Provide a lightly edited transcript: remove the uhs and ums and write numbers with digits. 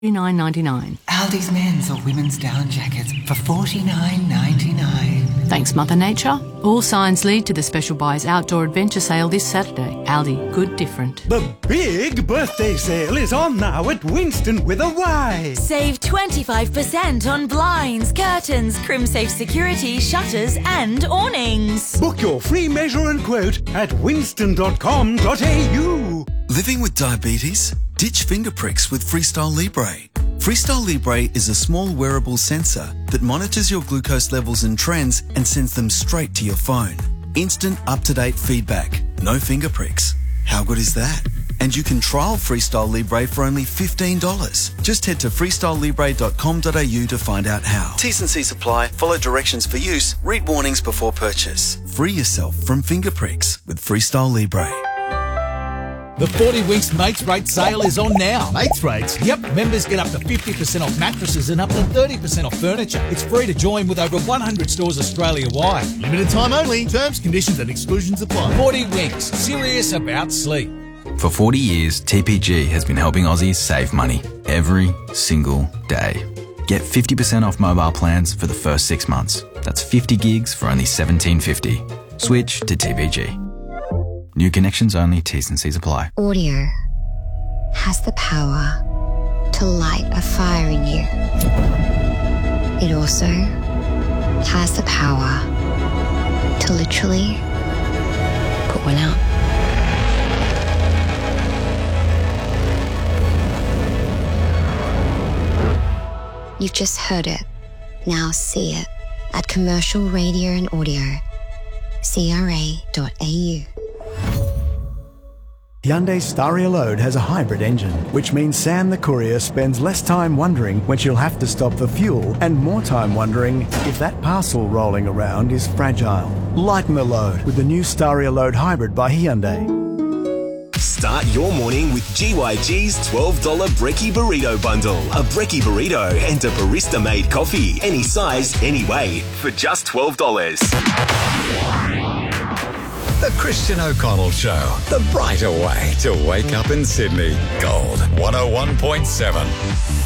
$49.99. Aldi's men's or women's down jackets for $49.99. Thanks, Mother Nature. All signs lead to the Special Buys Outdoor Adventure Sale this Saturday. Aldi, good different. The big birthday sale is on now at Winston with a Y. Save 25% on blinds, curtains, CrimSafe security, shutters and awnings. Book your free measure and quote at winston.com.au. Living with diabetes? Ditch finger pricks with Freestyle Libre. Freestyle Libre is a small wearable sensor that monitors your glucose levels and trends and sends them straight to your phone. Instant, up-to-date feedback. No finger pricks. How good is that? And you can trial Freestyle Libre for only $15. Just head to freestylelibre.com.au to find out how. T's and C's apply. Follow directions for use. Read warnings before purchase. Free yourself from finger pricks with Freestyle Libre. The 40 Winks Mates Rate sale is on now. Mates Rates? Yep, members get up to 50% off mattresses and up to 30% off furniture. It's free to join with over 100 stores Australia-wide. Limited time only. Terms, conditions and exclusions apply. 40 Winks, serious about sleep. For 40 years, TPG has been helping Aussies save money every single day. Get 50% off mobile plans for the first 6 months. That's 50 gigs for only $17.50. Switch to TPG. New connections only, T's and C's apply. Audio has the power to light a fire in you. It also has the power to literally put one out. You've just heard it. Now see it at Commercial Radio and Audio, CRA.au. Hyundai Staria Load has a hybrid engine, which means Sam the courier spends less time wondering when she'll have to stop for fuel and more time wondering if that parcel rolling around is fragile. Lighten the load with the new Staria Load Hybrid by Hyundai. Start your morning with GYG's $12 Brekkie Burrito Bundle. A Brekkie Burrito and a barista-made coffee. Any size, any way, for just $12. The Christian O'Connell Show, the brighter way to wake up in Sydney. Gold 101.7.